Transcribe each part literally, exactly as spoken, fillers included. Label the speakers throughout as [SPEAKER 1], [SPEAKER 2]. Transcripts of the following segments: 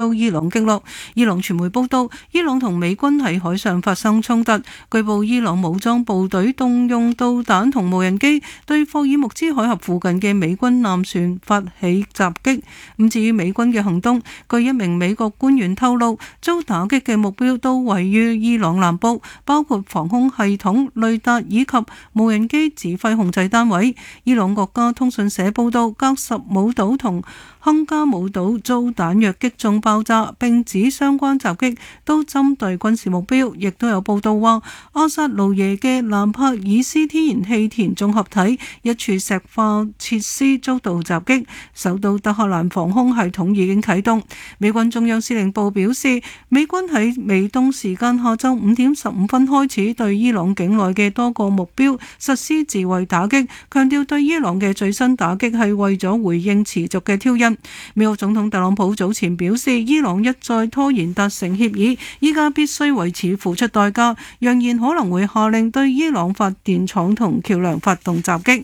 [SPEAKER 1] 遭伊朗擊落。伊朗傳媒報道，伊朗同美軍喺海上發生衝突，據報伊朗武裝部隊動用導彈同無人機對霍爾木茲海峽附近嘅美軍艦船發起襲擊。咁至於美軍嘅行動，據一名美國官員透露，遭打擊嘅目標都位於伊朗南部，包括防空系統、雷達以及無人機指揮控制單位。伊朗國家通訊社報道，格什姆島同亨加姆島遭彈藥擊中爆炸，並指相關襲擊都針對軍事目標。亦都有報道話，阿薩盧耶嘅蘭帕爾斯天然氣田綜合體一處石化設施遭到襲擊，首都德黑蘭防空系統已經啟動。美軍中央司令部表示，美軍喺美東時間下晝五點十五分開始對伊朗境內嘅多個目標實施自衛打擊，強調對伊朗嘅最新打擊係為咗回應持續嘅挑釁。美國總統特朗普早前表示，伊朗一再拖延達成協議，依家必須為此付出代價，揚言可能會下令對伊朗發電廠同橋樑發動襲擊。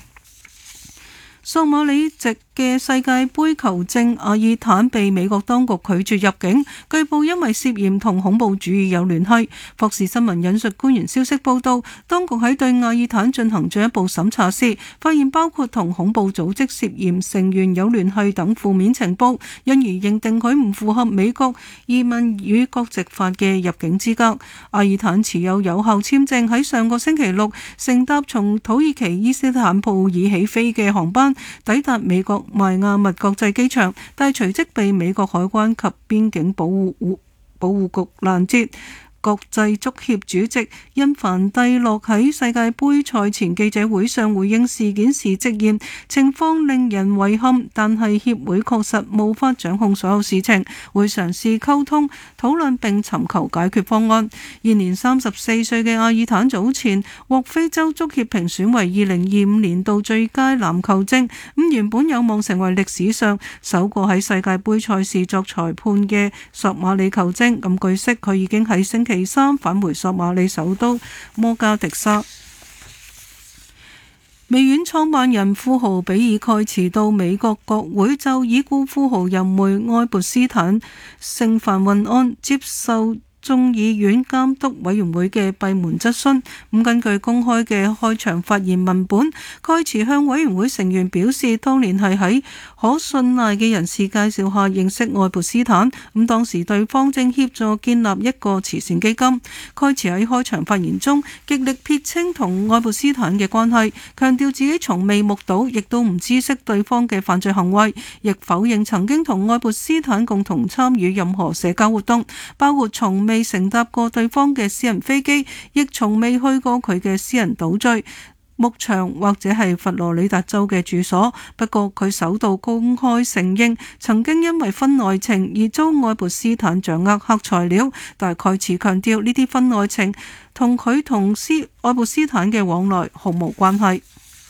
[SPEAKER 1] 索馬里籍嘅世界盃球證阿爾坦被美國當局拒絕入境，據報因為涉嫌同恐怖主義有聯繫。霍士新聞引述官員消息報道，當局喺對阿爾坦進行進一步審查時，發現包括同恐怖組織涉嫌成員有聯繫等負面情報，因而認定佢唔符合美國移民與國籍法嘅入境資格。阿爾坦持有有效簽證，喺上個星期六乘搭從土耳其伊斯坦布爾起飛嘅航班抵達美國邁阿密國際機場，但隨即被美國海關及邊境保護保護局攔截。國際足協主席因凡蒂洛喺世界盃賽前記者會上回應事件時直言，情況令人遺憾，但係協會確實無法掌控所有事情，會嘗試溝通、討論並尋求解決方案。現年三十四歲嘅阿爾坦早前獲非洲足協評選為二零二五年度最佳籃球證，咁原本有望成為歷史上首個喺世界盃賽事作裁判嘅索馬里球證。咁據悉，佢已經喺星期其三返回索馬里首都摩加迪沙。微軟創辦人富豪比爾蓋茨到美國國會就已故富豪人梅愛潑斯坦性販運案接受眾議院監督委員會嘅閉門質詢。咁根據公開嘅開場發言文本，蓋茨向委員會成員表示，當年係喺可信賴嘅人士介紹下認識愛潑斯坦。咁當時對方正協助建立一個慈善基金。蓋茨喺開場發言中極力撇清同愛潑斯坦嘅關係，強調自己從未目睹，亦都唔知悉對方嘅犯罪行為，亦否認曾經同愛潑斯坦共同參與任何社交活動，包括從未乘搭過對方嘅私人飛機，亦從未去過佢嘅私人島嶼、牧場或者係佛羅里達州嘅住所。不過佢首度公開承認曾經因為婚外情而遭愛潑斯坦掌握黑材料，但蓋茨強調呢啲婚外情同佢同斯愛潑斯坦嘅往來毫無關係。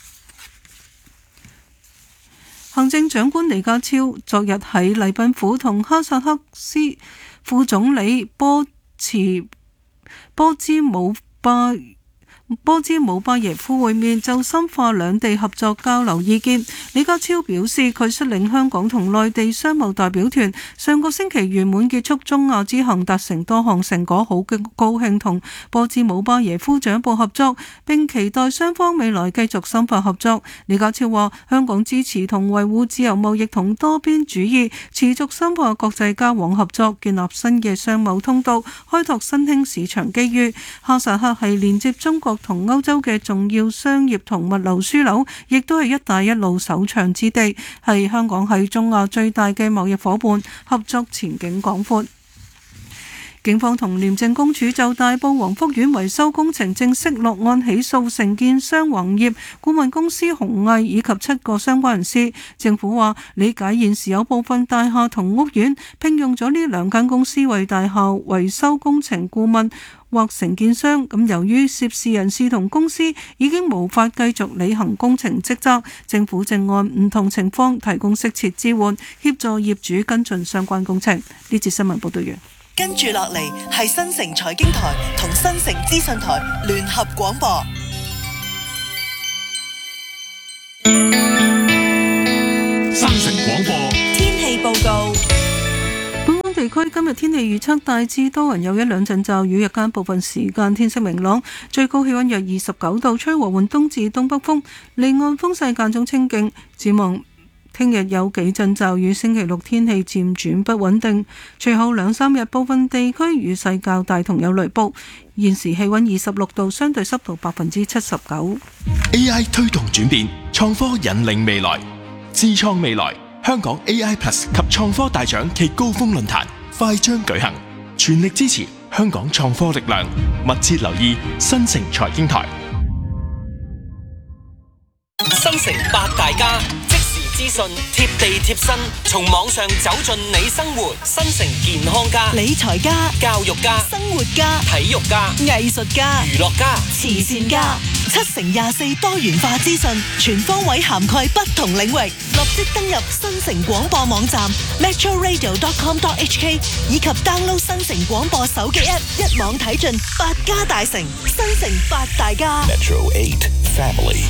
[SPEAKER 1] 行政長官李家超昨日喺禮賓府同哈薩克斯副總理波茨波茲姆巴波茲姆巴耶夫會面，就深化兩地合作交流意見。李家超表示，佢率領香港同內地商務代表團上個星期圓滿結束中亞之行，達成多項成果，好高興同波茲姆巴耶夫進一步合作，並期待雙方未來繼續深化合作。李家超話，香港支持同維護自由貿易同多邊主義，持續深化國際交往合作，建立新嘅商貿通道，開拓新興市場機遇。哈薩克係連接中國同歐洲嘅重要商業同物流樞紐，亦都係一帶一路首長之地，係香港喺中亞最大嘅貿易夥伴，合作前景廣闊。警方同廉政公署就大埔宏福苑維修工程正式落案起訴承建商宏業、顧問公司鴻毅以及七個相關人士。政府話理解現時有部分大廈同屋苑聘用咗呢兩間公司為大廈維修工程顧問或承建商，咁由於涉事人士同公司已經無法繼續履行工程職責，政府正按唔同情況提供適切支援，協助業主跟進相關工程。呢節新聞報道完。
[SPEAKER 2] 跟住落嚟係新城財經台同新城資訊台聯合廣播。
[SPEAKER 3] 新城廣播
[SPEAKER 2] 天氣報告。
[SPEAKER 1] 本港地區今日天氣預測大致多雲，有一兩陣驟雨，日間部分時間天色明朗，最高氣溫約二十九度，吹和緩東至東北風，離岸風勢間中清勁。展望聽日有幾陣驟雨，星期六天氣漸轉不穩定，隨後兩三日部分地區雨勢較大同有雷暴。現時氣溫二十六度，相對濕度百分之七十九。
[SPEAKER 3] A I 推動轉變，創科引領未來，智創未來。香港 A I Plus 及創科大獎暨高峰論壇快將舉行，全力支持香港創科力量，密切留意新城財經台。
[SPEAKER 4] 新城八大家，即時資訊，貼地貼身，從網上走進你生活。新城健康家、
[SPEAKER 2] 理財家、
[SPEAKER 4] 教育家、
[SPEAKER 2] 生活家、
[SPEAKER 4] 體育家、
[SPEAKER 2] 藝術家、
[SPEAKER 4] 娛樂家、
[SPEAKER 2] 慈善家，七乘廿四多元化資訊，全方位涵蓋不同領域。立即登入新城廣播網站 metro radio dot com dot h k 以及 download 新城廣播手機 app， 一網睇盡八家大城，新城八大家。
[SPEAKER 3] Metro eight Family。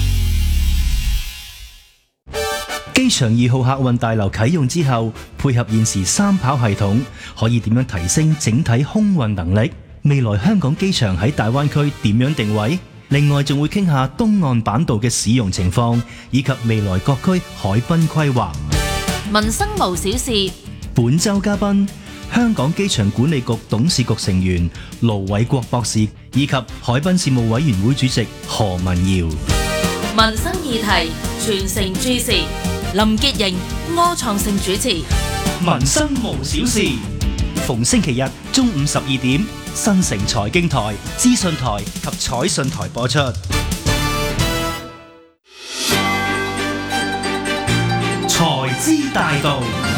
[SPEAKER 5] 機場二號客運大樓啟用之後，配合現時三跑系統，可以點樣提升整體空運能力？未來香港機場喺大灣區點樣定位？另外仲會傾下東岸板道嘅使用情況，以及未來各區海濱規劃。
[SPEAKER 6] 民生無小事。
[SPEAKER 5] 本週嘉賓：香港機場管理局董事局成員盧偉國博士，以及海濱事務委員會主席何文堯。
[SPEAKER 6] 民生議題，全城注視。林潔瑩、柯創盛主持。
[SPEAKER 5] 民生無小事，逢星期日中午十二點，新城財經台、資訊台及彩訊台播出。財資大道，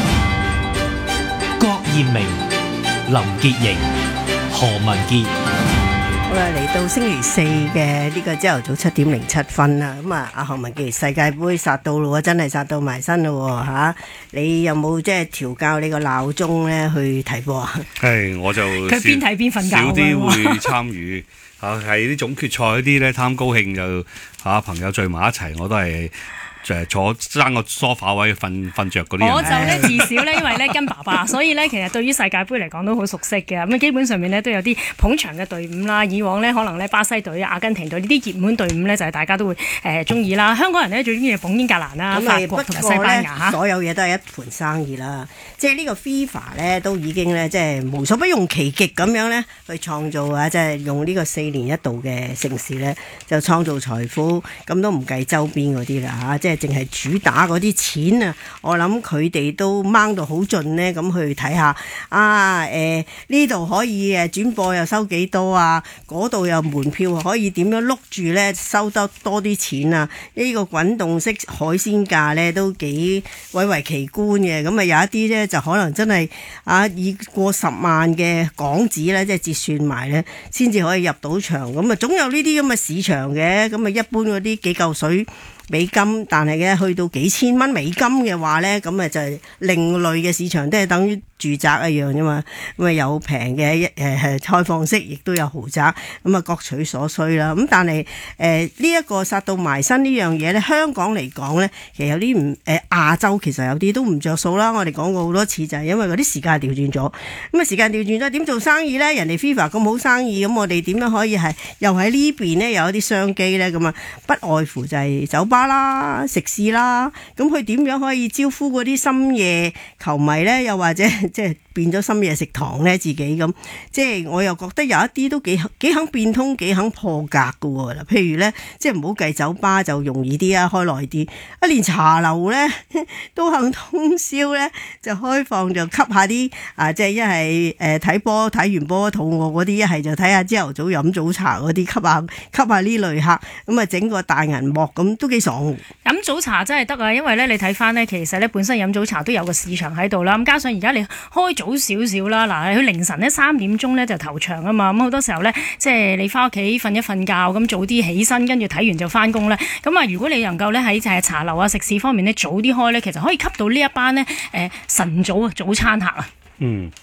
[SPEAKER 5] 郭艷明、林潔瑩、何文傑。
[SPEAKER 7] 好啦，嚟到星期四嘅呢個朝頭早七點零七分啦，咁啊，阿何文傑，世界盃殺到咯，真係殺到埋身咯吓！你有冇即係調校你個鬧鐘咧去睇波啊？
[SPEAKER 8] 係，我就
[SPEAKER 9] 佢邊睇邊瞓覺，
[SPEAKER 8] 少啲會參與嚇，係啲總決賽嗰啲咧貪高興就嚇朋友聚埋一齊，我都係。就係坐爭個梳化位瞓瞓著嗰啲人，
[SPEAKER 9] 我就咧至少咧，因為咧跟爸爸，所以咧其實對於世界盃嚟講都好熟悉嘅。咁基本上面咧都有啲捧場嘅隊伍啦。以往咧可能咧巴西隊、阿根廷隊呢啲熱門隊伍咧就係大家都會誒中意啦。香港人咧最中意捧英格蘭啦、法國同埋西班牙嚇。
[SPEAKER 7] 所有嘢都係一盤生意啦。即係呢個 FIFA 咧都已經咧即係無所不用其極咁樣咧去創造啊！即係用呢個四年一度嘅城市咧就創造財富，咁都唔計周邊嗰啲啦嚇，即係。淨係主打嗰啲錢啊！我諗佢哋都掹到好盡呢，咁去睇下啊！誒呢度可以誒轉播又收幾多啊？嗰度又門票可以點樣碌住呢？收得多啲錢啊！呢、這個滾動式海鮮價呢都幾蔚為奇觀嘅。咁啊有一啲呢，就可能真係啊以過十萬嘅港紙呢，即係折算埋呢，先至可以入到場。咁啊總有呢啲咁嘅市場嘅。咁啊一般嗰啲幾嚿水美金，但係嘅去到幾千蚊美金嘅話呢，咁啊就係另類嘅市場，都係等於住宅一樣啫嘛。咁啊有平嘅一誒開放式，亦都有豪宅，咁啊各取所需啦。咁但係誒呢一個殺到埋身呢樣嘢呢，香港嚟講呢，其實有啲唔誒亞洲其實有啲都唔着數啦。我哋講過好多次，就係因為嗰啲時間調轉咗。咁啊時間調轉咗，點做生意呢？人哋 FIFA 咁好生意，咁我哋點樣可以係又喺呢邊呢？有一啲商機呢？咁啊不外乎就係酒吧啦、食肆啦，咁佢點樣可以招呼嗰啲深夜球迷呢？又或者即係變咗深夜食堂呢？自己咁，即係我又覺得有一啲都幾幾肯變通，幾肯破格㗎喎。嗱，譬如呢，即係唔好計酒吧就容易啲啊，開耐啲。啊，連茶樓呢都肯通宵呢，就開放就吸下啲啊，即係一係誒睇波睇完波肚餓嗰啲，一係就睇下朝頭早飲早茶嗰啲，吸下吸下呢類客，咁啊整個大銀幕咁都幾爽。
[SPEAKER 9] 飲早茶真係得啊，因為咧你睇翻咧，其實咧本身飲早茶都有個市場喺度啦。咁加上而家你開早少少啦，嗱，佢凌晨咧三點鐘咧就頭場啊嘛。咁好多時候咧，即係你翻屋企瞓一瞓覺，咁早啲起身，跟住睇完就翻工咧。咁啊，如果你能夠咧喺就係茶樓啊、食肆方面咧早啲開咧，其實可以吸到呢一班咧誒晨早啊早餐客啊。
[SPEAKER 8] 嗯。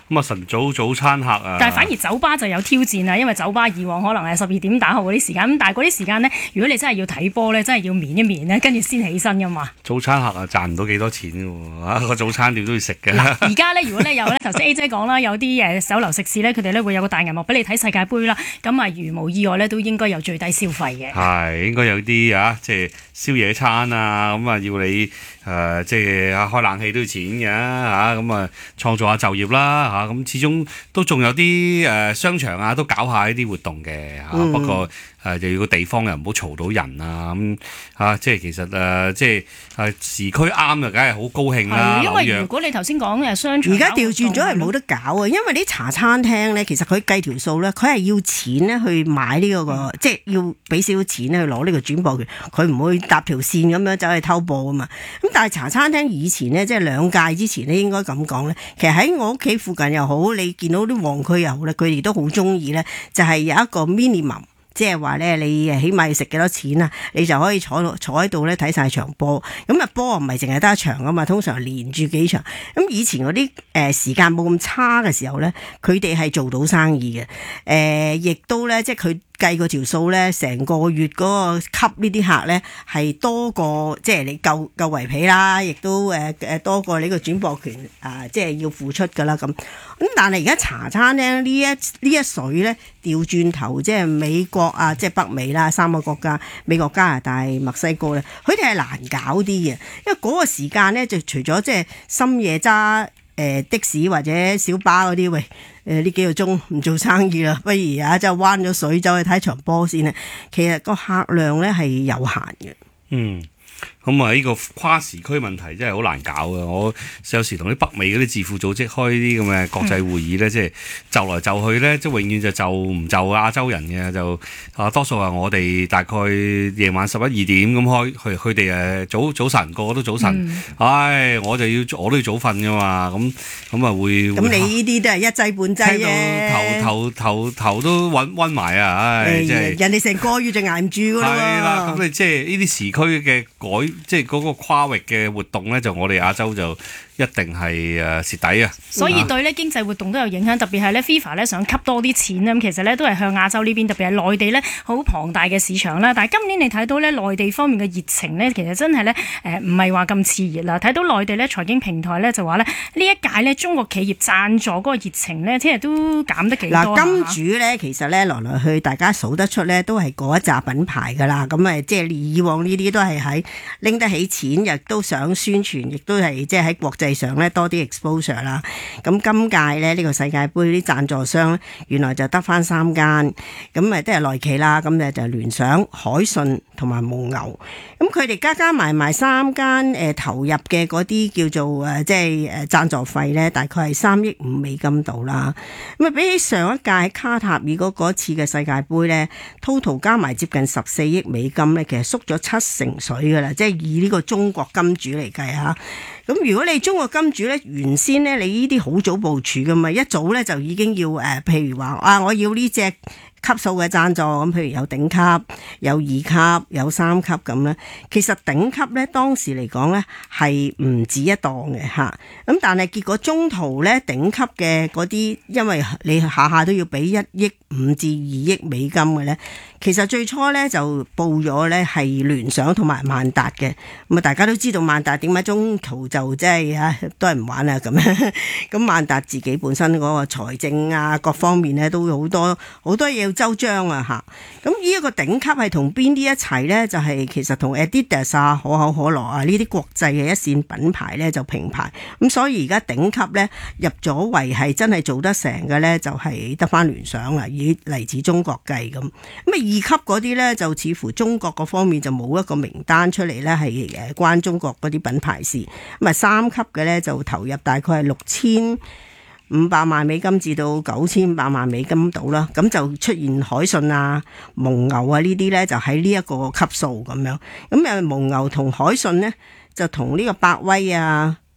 [SPEAKER 8] 咁啊晨早早餐客啊，
[SPEAKER 9] 但係反而酒吧就有挑戰啦，因為酒吧以往可能係十二點打後嗰啲時間，咁但係嗰啲時間呢，如果你真係要睇波呢，真係要眠一眠呢，跟住先起身噶嘛。
[SPEAKER 8] 早餐客啊賺唔到幾多錢嘅喎，啊個早餐店都要食嘅。
[SPEAKER 9] 而家呢，如果你有呢頭先 A 姐講啦，有啲誒酒樓食肆呢，佢哋呢會有個大銀幕俾你睇世界盃啦，咁啊如無意外呢，都應該有最低消費嘅。
[SPEAKER 8] 係應該有啲啊，即係宵夜餐啊，咁啊要你誒、呃、即係啊開冷氣都要錢嘅嚇，咁啊創造下就業啦嚇，咁、啊、始終都仲有啲誒、呃、商場啊都搞下呢啲活動嘅嚇，啊嗯、不過誒、呃、就要個地方又唔好嘈到人啊咁嚇，即係其實誒、呃、即係誒時區啱就梗係好高興啦。
[SPEAKER 9] 因為如果你頭先講嘅商場，
[SPEAKER 7] 而家調轉咗係冇得搞啊，因為啲茶餐廳咧，其實佢計條數咧，佢係要錢咧去買呢、這個、嗯、即係要俾少少錢咧去攞呢個轉播權，佢唔會搭條線咁樣走去偷播啊嘛。咁但係茶餐廳以前咧，即係兩屆之前咧，應該咁講咧，其實喺我屋企附近又好，你見到啲旺區又好咧，佢哋都好中意咧，就係有一個 minimum。即係話咧，你起碼要食幾多錢啊？你就可以坐坐喺度咧睇晒場波。咁啊波唔係淨係得一場噶嘛，通常連住幾場。咁以前嗰啲誒時間冇咁差嘅時候咧，佢哋係做到生意嘅。誒、呃，亦都咧，即係佢計個條數咧，成個月嗰個吸呢啲客咧係多過即係你夠夠圍皮啦，亦都誒誒多過你個轉播權啊、呃，即係要付出噶啦咁。咁但係而家茶餐廳呢一呢一水咧調轉頭，即係美國啊，即係北美啦三個國家，美國、加拿大、墨西哥咧，佢哋係難搞啲嘅，因為嗰個時間咧就除咗即係深夜揸誒、呃、的士或者小巴嗰啲，喂誒呢、呃、幾個鐘唔做生意啦，不如啊就彎咗水走去睇場波先啦。其實個客量咧係有限嘅。
[SPEAKER 8] 嗯。咁啊！呢個跨時區問題真係好難搞嘅。我有時同啲北美嗰啲智庫組織開啲咁嘅國際會議咧，即係就來就去咧，即係永遠就就唔就亞洲人嘅，就啊多數係我哋大概夜晚十一二點咁開，佢佢哋誒早早晨個個都早晨，
[SPEAKER 9] 嗯、
[SPEAKER 8] 唉我就要我都要早瞓噶嘛，咁咁啊會
[SPEAKER 7] 咁你呢啲都係一劑半劑啫，
[SPEAKER 8] 頭頭頭頭都暈暈埋啊！唉，即係
[SPEAKER 7] 人哋成個月就捱唔住噶啦喎。
[SPEAKER 8] 係啦，咁你即係呢啲時區嘅改。即係嗰個跨域嘅活動咧，就我哋亞洲就一定係誒蝕底啊！
[SPEAKER 9] 所以對咧經濟活動都有影響，特別係咧 FIFA 咧想吸多啲錢咧，咁其實咧都係向亞洲呢邊，特別係內地咧好龐大嘅市場啦。但係今年你睇到咧內地方面嘅熱情咧，其實真係咧誒唔係話咁熾熱啦。睇到內地咧財經平台咧就話咧呢一屆咧中國企業贊助嗰個熱情咧，即係都減得幾多。
[SPEAKER 7] 嗱，金主咧其實咧來來去大家數得出咧都係嗰一紮品牌㗎啦。咁誒即係以往呢啲都係喺拎得起錢，亦都想宣傳，亦都係即係喺國際上咧多啲 exposure 啦。咁今屆咧呢個世界盃啲贊助商咧，原來就得翻三間，咁誒都係內企啦。咁誒就聯想、海信同埋蒙牛。咁佢哋加加埋埋三間誒投入嘅嗰啲叫做誒即係誒贊助費咧，大概係三億五美金度啦。咁啊比起上一屆喺卡塔爾嗰嗰次嘅世界盃咧 ，total 加埋接近十四億美金咧，其實縮咗七成水噶啦，即係以呢個中國金主嚟計吓。咁如果你中國金主咧，原先咧你呢啲好早部署噶嘛，一早咧就已經要誒，譬如話啊，我要呢隻級數嘅贊助，咁譬如有頂級、有二級、有三級咁咧。其實頂級咧當時嚟講咧係唔止一檔嘅吓，咁但係結果中途咧頂級嘅嗰啲，因為你下下都要俾一億五至二億美金嘅咧，其實最初咧就報咗咧係聯想同埋萬達嘅。咁啊大家都知道萬達點解中途就即係嚇都係唔玩啊咁樣。咁萬達自己本身嗰個財政啊各方面咧都好多好多嘢要周章啊嚇。咁呢一個頂級係同邊啲一齊咧？就係、是、其實同 Adidas 啊、可口可樂啊呢啲國際嘅一線品牌咧就平排。咁所以而家頂級咧入咗圍係真係做得成嘅咧，就係得翻聯想啦，以嚟自中國計咁。咁啊二級嗰啲咧就似乎中國嗰方面就冇一個名單出嚟咧，係誒關中國嗰啲品牌事。咁啊三級嘅咧就投入大概係六千五百萬美金至到九千五百萬美金度啦。咁就出現海信啊、蒙牛啊呢啲咧就喺呢一個級數咁樣。咁誒蒙牛同海信呢，就同呢個百威啊、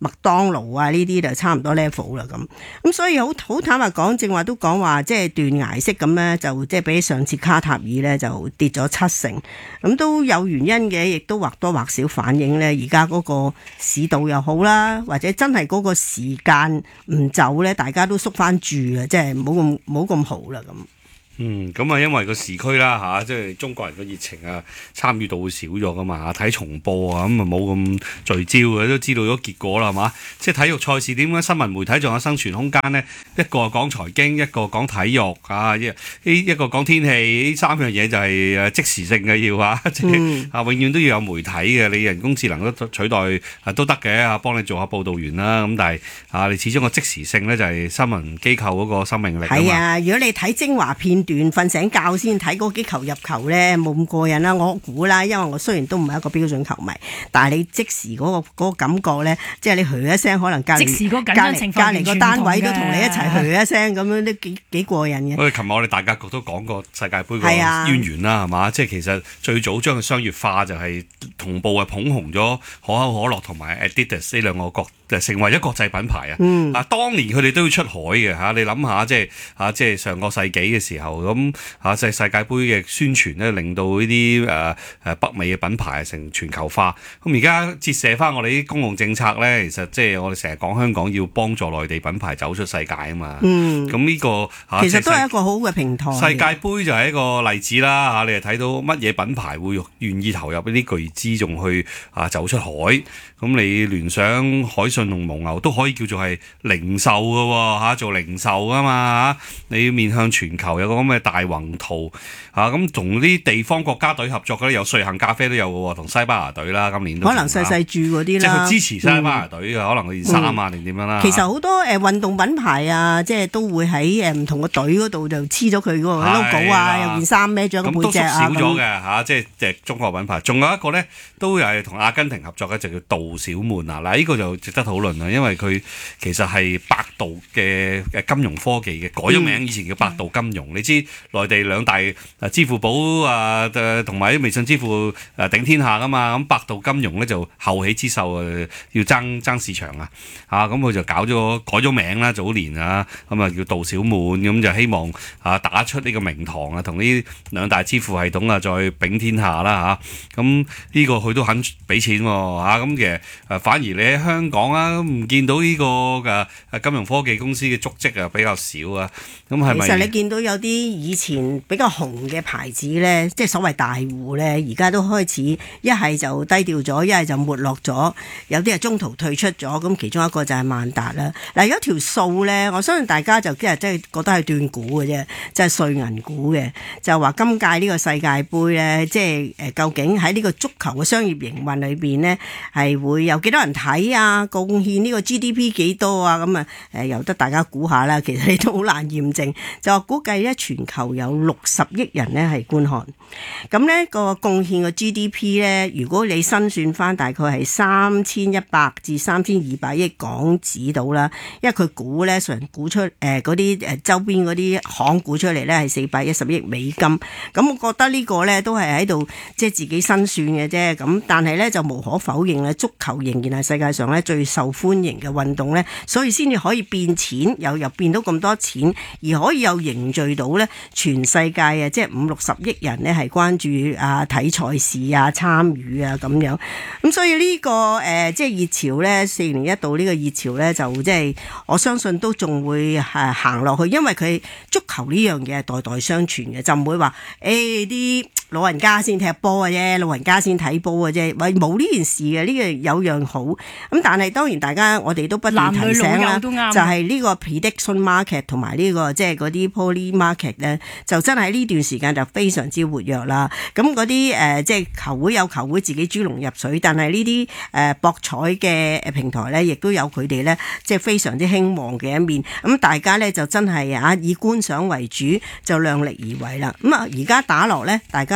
[SPEAKER 7] 麥當勞啊呢啲就差唔多 level 啦咁。咁所以好好坦白講，正話都講話即係斷崖式咁咧，就即係比上次卡塔爾咧就跌咗七成。咁都有原因嘅，亦都或多或少反映咧而家嗰個市道又好啦，或者真係嗰個時間唔走咧，大家都縮翻住啊，即係冇咁冇咁好啦咁。
[SPEAKER 8] 嗯，咁啊，因為個時區啦嚇，即係中國人嘅熱情啊，參與度會少咗噶嘛，睇重播啊，咁啊冇咁聚焦嘅，都知道咗結果啦，係嘛？即係體育賽事點解新聞媒體仲有生存空間呢？一個講財經，一個講體育啊，一一個講天氣，呢三樣嘢就係誒即時性嘅要啊，即係啊，永遠都要有媒體嘅，你人工智能都取代啊都得嘅啊，幫你做下報導員啦，咁但係啊，你始終個即時性咧就係新聞機構嗰個生命力啊嘛。
[SPEAKER 7] 係啊，如果你睇精華片段，瞓醒覺先睇嗰幾球入球咧，冇咁過癮啦。我估啦，因為我雖然都唔係一個標準球迷，但係你即時嗰、嗰個嗰個感覺咧，即係你噓一聲，可能隔離
[SPEAKER 9] 即時嗰個緊張情況
[SPEAKER 7] 隔離個單位都
[SPEAKER 9] 完全唔同嘅
[SPEAKER 7] 同你一齊噓一聲，咁樣都幾幾過癮嘅。
[SPEAKER 8] 我哋琴日我哋大格局都講過世界盃個淵源啦，係嘛、啊？即係其實最早將佢商業化就係同步係捧紅咗可口可樂同埋 Adidas 呢兩個國。就成為咗國際品牌啊！嗯、啊，當年佢哋都要出海嘅嚇、啊，你諗下，即係嚇，即係上個世紀嘅時候咁嚇，即係世界盃嘅宣傳咧，令到呢啲誒誒北美嘅品牌成全球化。咁而家折射翻我哋啲公共政策咧，其實即係我哋成日講香港要幫助內地品牌走出世界啊嘛。嗯，咁呢、這個嚇、啊、
[SPEAKER 7] 其實都係一個好嘅平台。
[SPEAKER 8] 世界盃就係一個例子啦嚇、啊，你係睇到乜嘢品牌會願意投入呢啲巨資，仲去啊走出海。咁你聯想海信同蒙牛都可以叫做係零售嘅喎嚇，做零售噶嘛嚇，你要面向全球有個咁嘅大宏圖嚇，咁同啲地方國家隊合作嗰啲有瑞幸咖啡都有嘅喎，同西班牙隊啦，今年都
[SPEAKER 7] 可能細細注嗰啲啦，
[SPEAKER 8] 即係佢支持西班牙隊嘅，嗯、可能件衫啊定點樣啦。
[SPEAKER 7] 其實好多誒運動品牌啊，即係都會喺誒唔同嘅隊嗰度就黐咗佢嗰個 logo 啊，有件衫孭咗個背脊啊，
[SPEAKER 8] 咁都縮少咗嘅嚇，即係即係中國品牌。仲有一個咧，都係同阿根廷合作嘅，就叫杜小滿啊！嗱，呢個就值得討論啦，因為佢其實係百度嘅誒金融科技嘅，改咗名，以前叫百度金融。嗯、你知內地兩大誒支付寶啊，同埋啲微信支付誒頂天下噶嘛，咁百度金融咧就後起之秀誒，要爭爭市場啊！嚇，咁佢就搞咗改咗名啦，早年啊，咁啊叫杜小滿，咁就希望啊打出呢個名堂啊，同呢兩大支付系統啊再並天下啦嚇。咁、啊、呢個佢都肯俾錢喎嚇，咁其實誒反而你喺香港啊唔見到呢個嘅金融科技公司嘅足跡啊比較少啊，咁係咪？
[SPEAKER 7] 其實你見到有啲以前比較紅嘅牌子咧，即係所謂大戶咧，而家都開始一係就低調咗，一係就沒落咗，有啲係中途退出咗。咁其中一個就係萬達啦。嗱，有一條數咧，我相信大家就即係即係覺得係斷估嘅啫，就係瑞銀估嘅，就話今屆呢個世界盃咧，即係誒究竟喺呢個足球嘅商業營運裏邊呢，係會有幾多人睇啊？貢獻呢個 G D P 幾多啊？咁啊誒由得大家估下啦。其實你都好難驗證，就話估計咧全球有六十億人呢係觀看，咁呢個貢獻嘅 G D P 咧，如果你新算翻大概係三千一百至三千二百億港紙到啦，因為佢估咧常估出誒嗰啲誒周邊嗰啲行估出嚟咧係四百一十億美金，咁我覺得呢個咧都係喺度即係自己新算嘅啫，咁但係咧就無可否認咧，足球仍然係世界上咧最受歡迎嘅運動咧，所以先至可以變錢，又又變到咁多錢，而可以又凝聚到咧全世界啊，即係五六十億人咧係關注啊睇賽事啊參與啊咁樣，咁所以呢、這個誒、呃、即係熱潮咧，四年一度呢個熱潮咧就即係我相信都仲會誒行落去，因為佢足球呢樣嘢係代代相傳嘅，就唔會話誒啲老人家先踢波嘅啫，老人家先睇波嘅啫，喂冇呢件事嘅，呢、這個有樣好。咁但係當然大家我哋都不斷提醒啦，就係呢個 prediction market 同埋呢個即係嗰啲 poly market 咧，就真係呢段時間就非常之活躍啦。咁嗰啲誒即係球會有球會自己豬籠入水，但係呢啲誒博彩嘅平台咧，亦都有佢哋咧即係非常之興旺嘅一面。咁大家咧就真係啊以觀賞為主，就量力而為啦。咁啊而家打落咧，大家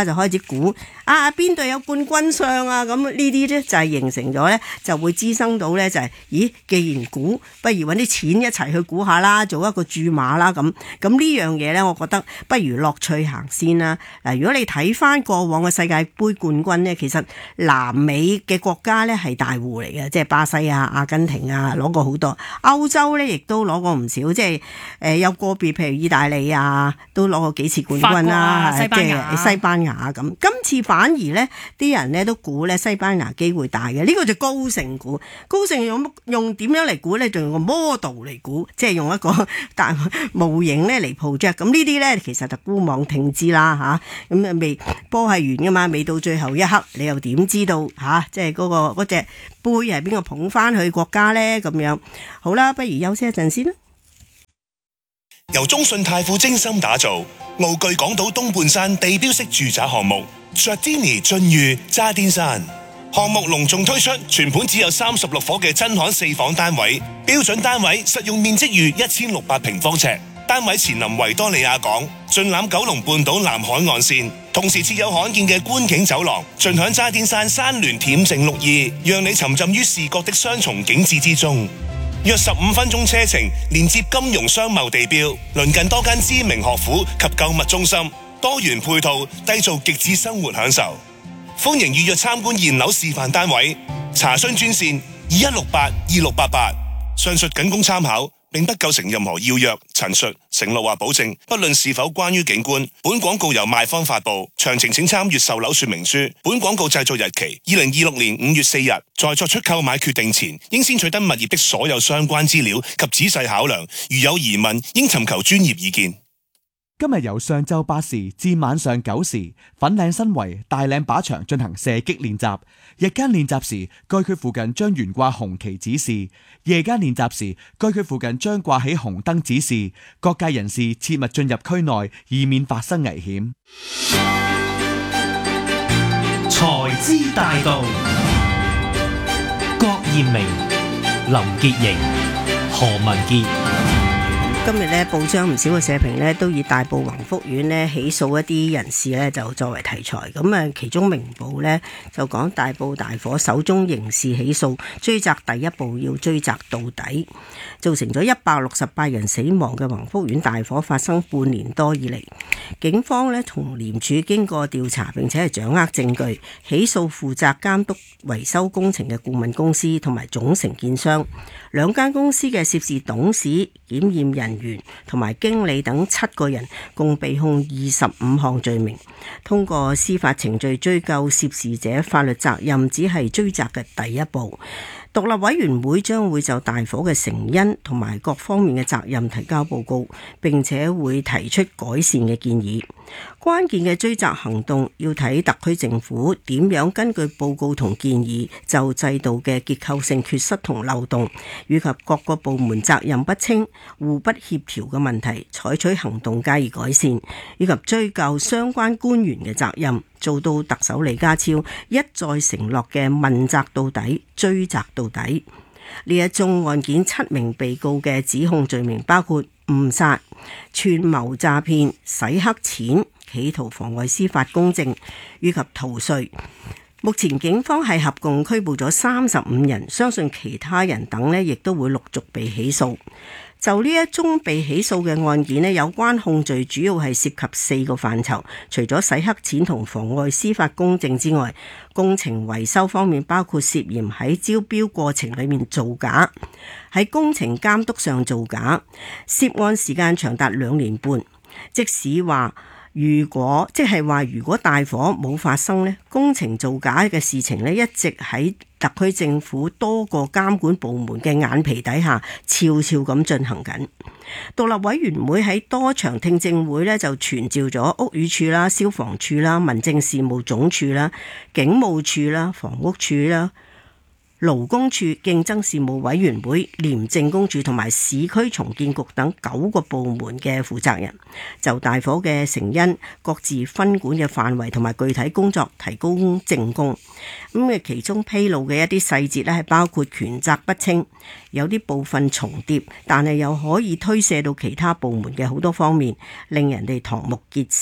[SPEAKER 7] 就開始估啊邊隊有冠軍相啊，咁呢啲咧就係形成咗咧，就會滋生到咧就係、是，咦，既然估，不如揾啲錢一齊去估下啦，做一個注碼啦咁。咁呢樣嘢咧，我覺得不如樂趣行先啦。嗱，如果你睇翻過往嘅世界盃冠軍咧，其實南美嘅國家咧係大戶嚟嘅，即係巴西啊、阿根廷啊攞過好多，歐洲咧亦都攞過唔少，即係誒有個別譬如意大利啊都攞過幾次冠軍啦、啊，
[SPEAKER 9] 西班牙、
[SPEAKER 7] 西班牙咁。今次反而咧啲人咧都估咧西班牙機會大嘅，呢、這個就高盛估。高盛用用點樣嚟估咧？就用個 model 嚟估，即係用一個大模型咧嚟 project。咁呢啲咧其實就姑妄聽之啦吓。咁啊未波係完噶嘛，未到最後一刻，你又點知道吓、啊？即係嗰、那個嗰隻杯係邊個捧翻去國家咧？咁樣好啦，不如休息一陣先啦。
[SPEAKER 10] 由中信泰富精心打造，傲具港島東半山地標式住宅項目 Giardini 駿譽渣甸山項目隆重推出，全盤只有三十六伙嘅真罕四房單位，標準單位實用面積逾一千六百平方尺，單位前臨維多利亞港，盡覽九龍半島南海岸線，同時設有罕見嘅觀景走廊，盡享渣甸山山巒恬靜綠意，讓你沉浸於視覺的雙重景致之中。約十五分鐘車程，連接金融商貿地標，鄰近多間知名學府及購物中心，多元配套，締造極致生活享受。歡迎預約參觀現樓示範單位，查詢專線二一六八二六八八。上述僅供參考，並不構成任何要約、陳述、承諾或保證，不論是否關於景觀。本廣告由賣方發布，詳情請參閱售樓說明書。本廣告製作日期二零二六年五月四日。在作出購買決定前，應先取得物業的所有相關資料及仔細考量。如有疑問，應尋求專業意見。
[SPEAKER 11] 今日由上晝八時至晚上九時，粉嶺新圍大嶺靶場進行射擊練習。日間練習時，該區附近將懸掛紅旗指示；夜間練習時，該區附近將掛起紅燈指示。各界人士切勿進入區內，以免發生危險。
[SPEAKER 5] 財資大道，郭艷明、林潔瑩、何文傑。
[SPEAKER 7] 今日咧報章唔少嘅社評咧都以大埔宏福苑咧起訴一啲人士咧就作為題材，咁啊其中明報咧就講大埔大火首宗刑事起訴，追責第一步要追責到底，造成咗一百六十八人死亡嘅宏福苑大火發生半年多以嚟，警方咧同廉署經過調查並且係掌握證據，起訴負責監督維修工程嘅顧問公司同埋總承建商，兩間公司嘅涉事董事、檢驗人員同埋經理等七個人共被控二十五項罪名。通過司法程序追究涉事者法律責任，只係追責嘅第一步。獨立委員會將會就大火嘅成因同埋各方面嘅責任提交報告，並且會提出改善嘅建議。關鍵嘅追責行動要睇特區政府點樣根據報告同建議，就制度嘅結構性缺失同漏洞，以及各個部門責任不清、互不協調嘅問題，採取行動加以改善，以及追究相關官員嘅責任，做到特首李家超一再承諾嘅問責到底、追責到底。呢一宗案件七名被告嘅指控罪名包括誤殺、串謀詐騙、洗黑錢、企圖妨礙司法公正以及逃稅。目前警方係合共拘捕咗三十五人，相信其他人等呢亦都會陸續被起訴。就呢一宗被起訴嘅案件呢，有關控罪主要係涉及四個範疇，除咗洗黑錢同妨礙司法公正之外，工程維修方面包括涉嫌喺招標過程裏面造假，喺工程監督上造假，涉案時間長達兩年半。即使話如果即係話如果大火冇發生呢，工程造假嘅事情呢，一直喺特區政府多個監管部門嘅眼皮底下悄悄咁進行緊。獨立委員會喺多場聽證會呢，就傳召咗屋宇署啦、消防處啦、民政事務總署啦、警務處啦、房屋處啦、勞工處、競爭事務委員會、廉政公署同埋市區重建局等九個部門嘅負責人，就大火嘅成因、各自分管嘅範圍同埋具體工作提供證供。咁嘅其中披露嘅一啲細節咧，係包括權責不清，有啲部分重疊，但係又可以推卸到其他部門嘅好多方面，令人哋瞠目結舌。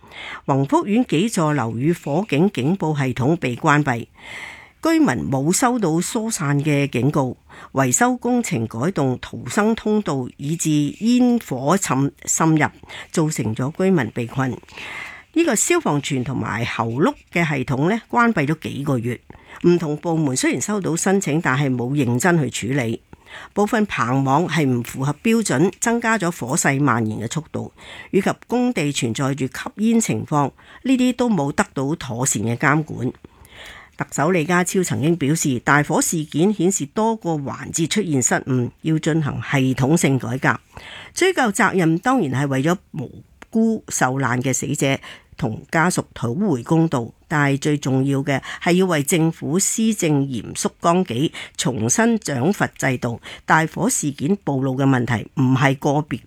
[SPEAKER 7] 宏福苑幾座樓宇火警警報系統被關閉，居民冇收到疏散嘅警告，維修工程改動逃生通道，以致煙火滲滲入，造成咗居民被困。呢個消防栓同埋喉轆嘅系統咧，關閉咗幾個月，唔同部門雖然收到申請，但係冇認真去處理。部分棚網係唔符合標準，增加咗火勢蔓延嘅速度，以及工地存在住吸煙情況，呢啲都冇得到妥善嘅監管。特首李家超曾經表示，大火事件顯示多個環節出現失誤，要進行系統性改革。追究責任當然係為咗無辜受難嘅死者同家屬討回公道，但係最重要嘅係要為政府施政嚴肅綱紀，重新獎罰制度。大火事件暴露嘅問題唔係個別